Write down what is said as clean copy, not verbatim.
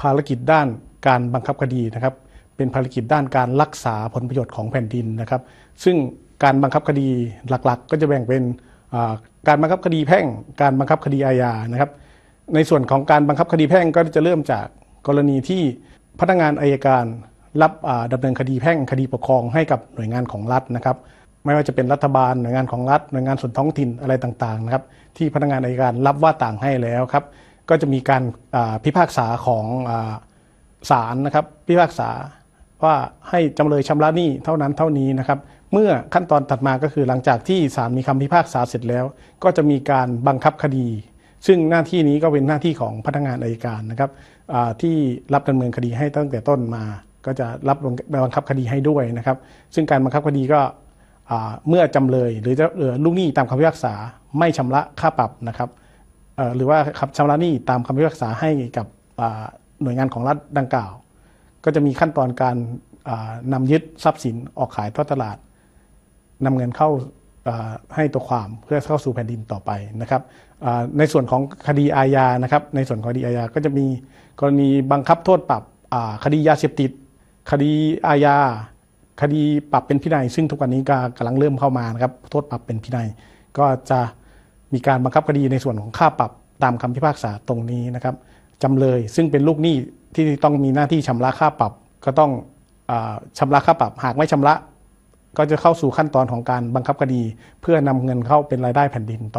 ภารกิจด้านการบังคับคดีนะครับเป็นภารกิจด้านการรักษาผลประโยชน์ของแผ่นดินนะครับซึ่งการบังคับคดีหลักๆก็จะแบ่งเป็นการบังคับคดีแพ่งการบังคับคดีอาญานะครับในส่วนของการบังคับคดีแพ่งก็จะเริ่มจากกรณีที่พนักงานอัยการรับดำเนินคดีแพ่งคดีปกครองให้กับหน่วยงานของรัฐนะครับไม่ว่าจะเป็นรัฐบาลหน่วยงานของรัฐหน่วยงานส่วนท้องถิ่นอะไรต่างๆนะครับที่พนักงานอัยการรับว่าต่างให้แล้วครับก็จะมีการพิพากษาของศาลนะครับพิพากษาว่าให้จำเลยชำระหนี้เท่านั้นเท่านี้นะครับเมื่อขั้นตอนถัดมาก็คือหลังจากที่ศาลมีคำพิพากษาเสร็จแล้วก็จะมีการบังคับคดีซึ่งหน้าที่นี้ก็เป็นหน้าที่ของพนักงานอัยการนะครับที่รับดำเนินคดีให้ตั้งแต่ต้นมาก็จะรับบังคับคดีให้ด้วยนะครับซึ่งการบังคับคดีก็เมื่อจำเลยหรือลูกหนี้ตามคำพิพากษาไม่ชำระค่าปรับนะครับหรือว่าชำระหนี้ตามคำพิพากษาให้กับหน่วยงานของรัฐดังกล่าวก็จะมีขั้นตอนการนำยึดทรัพย์สินออกขายทอดตลาดนำเงินเข้าให้ตัวความเพื่อเข้าสู่แผ่นดินต่อไปนะครับในส่วนของคดีอาญานะครับในส่วนของคดีอาญาก็จะมีกรณีบังคับโทษปรับคดียาเสพติดคดีอาญาคดีปรับเป็นพินัยซึ่งทุกวันนี้ก็กำลังเริ่มเข้ามานะครับโทษปรับเป็นพินัยก็จะมีการบังคับคดีในส่วนของค่าปรับตามคำพิพากษาตรงนี้นะครับจำเลยซึ่งเป็นลูกหนี้ที่ต้องมีหน้าที่ชำระค่าปรับก็ต้องชำระค่าปรับหากไม่ชำระก็จะเข้าสู่ขั้นตอนของการบังคับคดีเพื่อนำเงินเข้าเป็นรายได้แผ่นดินต่อ